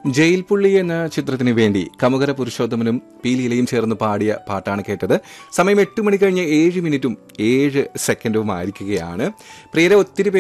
Jail പുള്ളി എന്ന ചിത്രത്തിന് വേണ്ടി കമുകര പുരുഷോത്തമനും പി ലീലയും ചേർന്ന് പാടിയ പാട്ടാണ് കേട്ടത്. സമയം 8 മണി കഴിഞ്ഞ് 7 മിനിറ്റും 7 സെക്കൻഡും ആയിരിക്കുകയാണ്. പ്രിയരെ, ഒത്തിരി